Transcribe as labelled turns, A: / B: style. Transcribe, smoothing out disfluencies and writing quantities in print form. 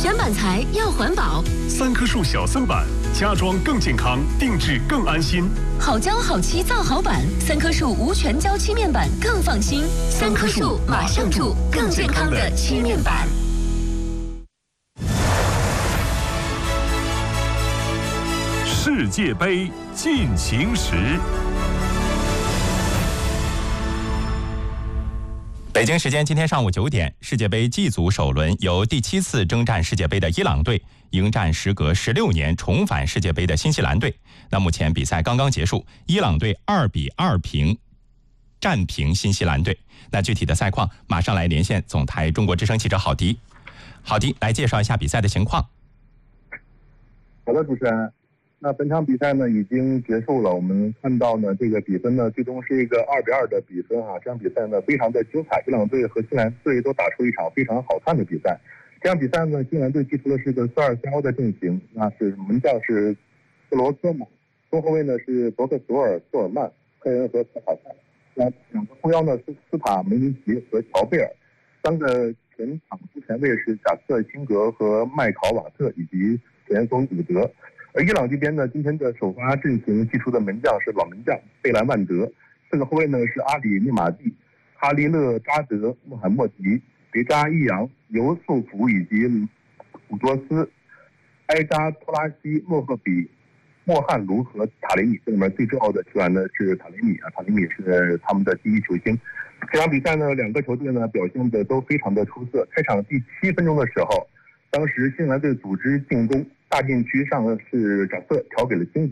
A: 选板材要环保。
B: 三棵树小森板，家装更健康，定制更安心。
A: 好胶好漆造好板，三棵树无全胶漆面板更放心。三棵树马上住更健康的漆面板。
B: 世界杯进行时。
C: 北京时间今天上午9点，世界杯 G 组首轮由第7次征战世界杯的伊朗队迎战时隔16年重返世界杯的新西兰队。那目前比赛刚刚结束，伊朗队2-2战平新西兰队。那具体的赛况，马上来连线总台中国之声记者郝迪。郝迪来介绍一下比赛的情况。
D: 好的，主持人。那本场比赛呢已经结束了，我们看到呢这个比分呢最终是一个2-2的比分啊。这场比赛呢非常的精彩，伊朗队和新西兰队都打出一场非常好看的比赛。这场比赛呢，新西兰队踢出的是个4-2-3-1的阵型，那是门将是斯罗科姆，中后卫呢是博克索尔、索尔曼、佩恩和斯塔塞，那两个后腰呢是斯塔梅尼奇和乔贝尔，三个前场中前卫是贾克辛格和麦考瓦特以及前锋伍德。而伊朗这边呢，今天的首发阵型祭出的门将是老门将贝兰万德，四个后卫呢是阿里涅马蒂、哈利勒扎德、穆罕默迪、别扎伊扬、尤素福以及古多斯、埃扎托拉西、莫赫比、莫汉卢和塔雷米。这里面最重要的球员呢是塔雷米啊，塔雷米是他们的第一球星。这场比赛呢，两个球队呢表现的都非常的出色。开场第7分钟的时候，当时新西兰队组织进攻，大禁区上是贾瑟调给了辛格。